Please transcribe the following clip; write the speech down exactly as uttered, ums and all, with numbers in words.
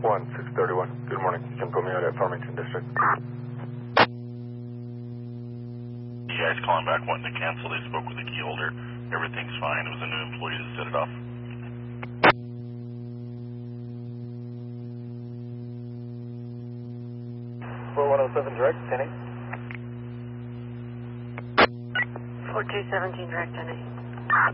one six thirty-one. Good morning. You can put me out at Farmington District. You guys calling back wanting to cancel. They spoke with the key holder. Everything's fine. It was a new employee that set it off. four one oh seven direct, ten eight. four two seventeen direct, ten eight.